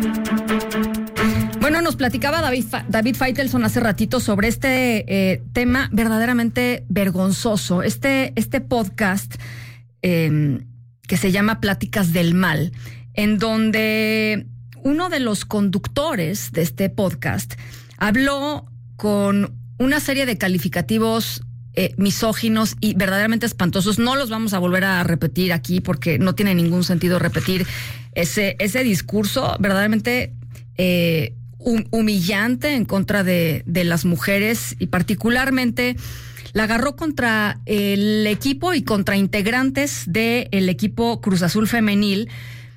Bueno, nos platicaba David Faitelson hace ratito sobre este tema verdaderamente vergonzoso. Este podcast que se llama Pláticas del Mal, en donde uno de los conductores de este podcast habló con una serie de calificativos misóginos y verdaderamente espantosos. No los vamos a volver a repetir aquí porque no tiene ningún sentido repetir ese discurso verdaderamente humillante en contra de las mujeres, y particularmente la agarró contra el equipo y contra integrantes del equipo Cruz Azul femenil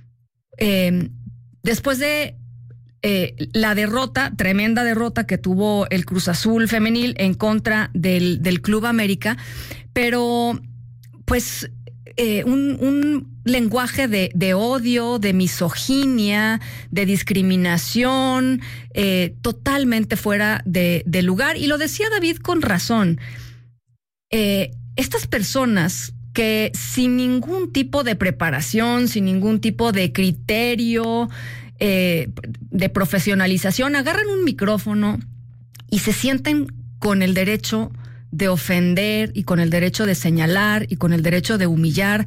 después de la tremenda derrota que tuvo el Cruz Azul femenil en contra del Club América, pero pues un lenguaje de odio, de misoginia, de discriminación, totalmente fuera de lugar. Y lo decía David con razón. Estas personas que sin ningún tipo de preparación, sin ningún tipo de criterio, de profesionalización, agarran un micrófono y se sienten con el derecho de ofender y con el derecho de señalar y con el derecho de humillar.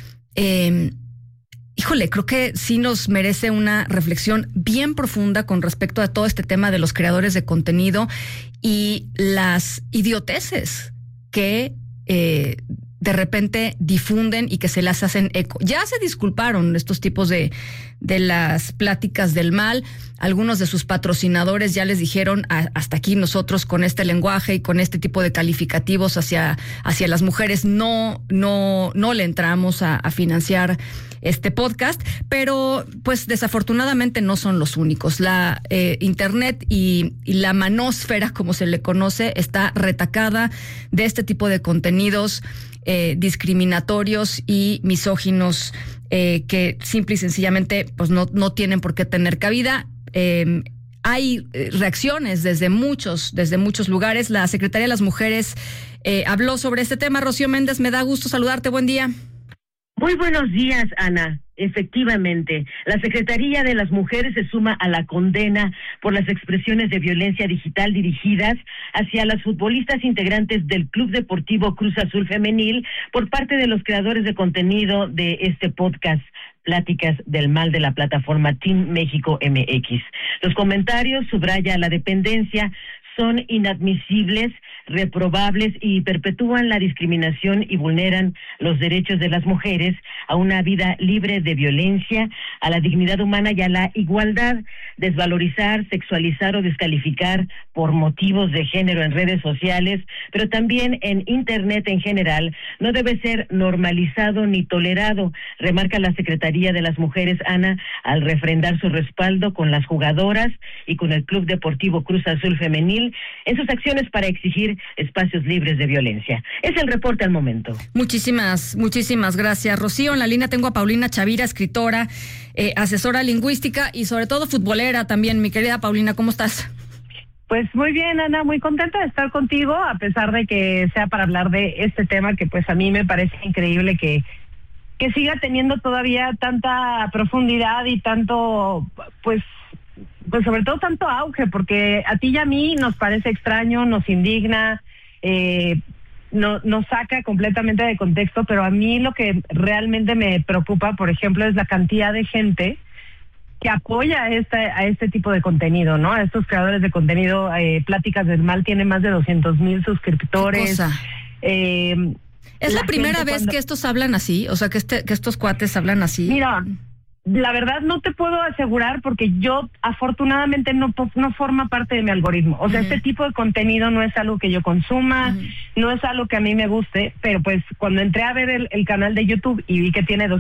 Híjole, creo que sí nos merece una reflexión bien profunda con respecto a todo este tema de los creadores de contenido y las idioteces que de repente difunden y que se las hacen eco. Ya se disculparon estos tipos de las pláticas del mal. Algunos de sus patrocinadores ya les dijeron hasta aquí, nosotros con este lenguaje y con este tipo de calificativos hacia las mujeres no le entramos a financiar este podcast, pero pues desafortunadamente no son los únicos. La internet y la manósfera, como se le conoce, está retacada de este tipo de contenidos discriminatorios y misóginos que simple y sencillamente pues no tienen por qué tener cabida. Hay reacciones desde muchos lugares. La Secretaría de las Mujeres habló sobre este tema. Rocío Méndez, me da gusto saludarte. Buen día. Muy buenos días, Ana. Efectivamente, la Secretaría de las Mujeres se suma a la condena por las expresiones de violencia digital dirigidas hacia las futbolistas integrantes del Club Deportivo Cruz Azul Femenil por parte de los creadores de contenido de este podcast, Pláticas del Mal, de la plataforma Team México MX. Los comentarios, subraya la dependencia, son inadmisibles, reprobables y perpetúan la discriminación y vulneran los derechos de las mujeres a una vida libre de violencia, a la dignidad humana y a la igualdad. Desvalorizar, sexualizar o descalificar por motivos de género en redes sociales, pero también en Internet en general, no debe ser normalizado ni tolerado, remarca la Secretaría de las Mujeres, Ana, al refrendar su respaldo con las jugadoras y con el Club Deportivo Cruz Azul Femenil en sus acciones para exigir espacios libres de violencia. Es el reporte al momento. Muchísimas gracias, Rocío. En la línea tengo a Paulina Chavira, escritora, asesora lingüística y sobre todo futbolera también. Mi querida Paulina, ¿cómo estás? Pues muy bien, Ana, muy contenta de estar contigo, a pesar de que sea para hablar de este tema que pues a mí me parece increíble que siga teniendo todavía tanta profundidad y tanto, pues sobre todo tanto auge, porque a ti y a mí nos parece extraño, nos indigna, nos saca completamente de contexto, pero a mí lo que realmente me preocupa, por ejemplo, es la cantidad de gente que apoya a este tipo de contenido, ¿no? A estos creadores de contenido. Pláticas del Mal tiene más de 200,000 suscriptores. ¿Es la primera vez que estos hablan así? O sea, que estos cuates hablan así. Mira, la verdad no te puedo asegurar porque yo afortunadamente no forma parte de mi algoritmo. O sea, este tipo de contenido no es algo que yo consuma, no es algo que a mí me guste, pero pues cuando entré a ver el canal de YouTube y vi que tiene